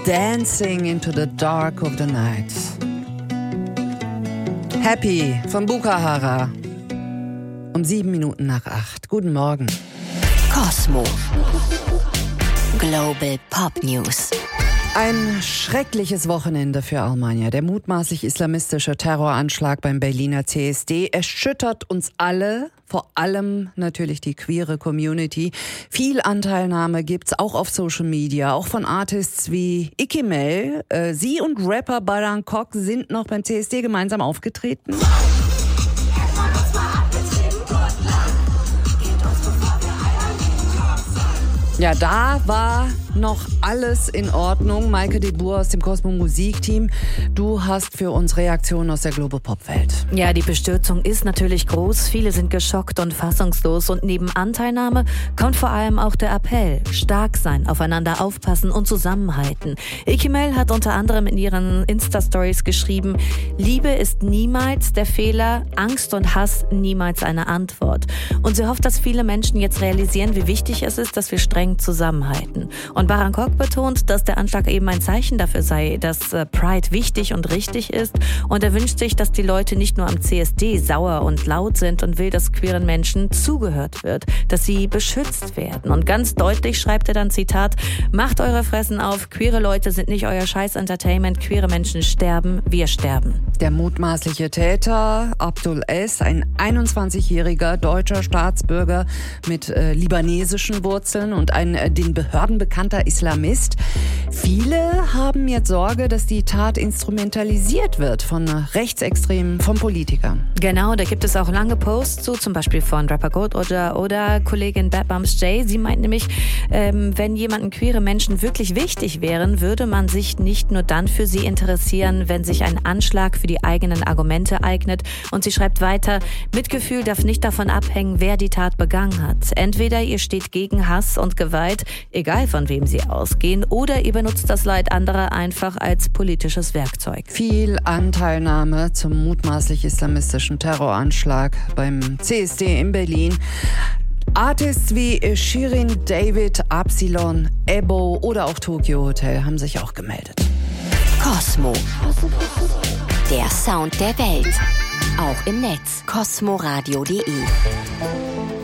Dancing into the Dark of the Night. Happy von Bukahara. Um 7:07. Guten Morgen. Kosmo. Global Pop News. Ein schreckliches Wochenende für Almania. Der mutmaßlich islamistische Terroranschlag beim Berliner CSD erschüttert uns alle, vor allem natürlich die queere Community. Viel Anteilnahme gibt's auch auf Social Media, auch von Artists wie Ikimel. Sie und Rapper Barankok sind noch beim CSD gemeinsam aufgetreten. Ja, da war noch alles in Ordnung. Maike de Boer aus dem Kosmo Musikteam. Du hast für uns Reaktionen aus der Global Pop Welt. Ja, die Bestürzung ist natürlich groß. Viele sind geschockt und fassungslos. Und neben Anteilnahme kommt vor allem auch der Appell. Stark sein, aufeinander aufpassen und zusammenhalten. Ikimel hat unter anderem in ihren Insta-Stories geschrieben: Liebe ist niemals der Fehler, Angst und Hass niemals eine Antwort. Und sie hofft, dass viele Menschen jetzt realisieren, wie wichtig es ist, dass wir streng zusammenhalten. Und Barankok betont, dass der Anschlag eben ein Zeichen dafür sei, dass Pride wichtig und richtig ist. Und er wünscht sich, dass die Leute nicht nur am CSD sauer und laut sind und will, dass queeren Menschen zugehört wird, dass sie beschützt werden. Und ganz deutlich schreibt er dann, Zitat: Macht eure Fressen auf, queere Leute sind nicht euer Scheiß-Entertainment, queere Menschen sterben, wir sterben. Der mutmaßliche Täter, Abdul S., ein 21-jähriger deutscher Staatsbürger mit libanesischen Wurzeln und ein den Behörden bekannter Islamist. Viele haben jetzt Sorge, dass die Tat instrumentalisiert wird von Rechtsextremen, von Politikern. Genau, da gibt es auch lange Posts zu, zum Beispiel von Rapper Goat oder Kollegin Bad Bums J. Sie meint nämlich, wenn jemanden queere Menschen wirklich wichtig wären, würde man sich nicht nur dann für sie interessieren, wenn sich ein Anschlag für die eigenen Argumente eignet. Und sie schreibt weiter: Mitgefühl darf nicht davon abhängen, wer die Tat begangen hat. Entweder ihr steht gegen Hass und Gewalt, egal von wem sie ausgehen, oder ihr benutzt das Leid anderer einfach als politisches Werkzeug. Viel Anteilnahme zum mutmaßlich islamistischen Terroranschlag beim CSD in Berlin. Artists wie Shirin David, Absilon, Ebo oder auch Tokyo Hotel haben sich auch gemeldet. Kosmo. Der Sound der Welt. Auch im Netz. kosmoradio.de